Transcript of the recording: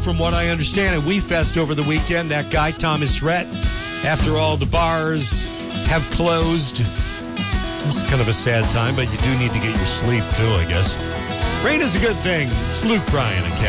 from what I understand, at We Fest over the weekend, that guy, Thomas Rhett, after all the bars have closed. It's kind of a sad time, but you do need to get your sleep, too, I guess. Rain is a good thing. It's Luke Bryan,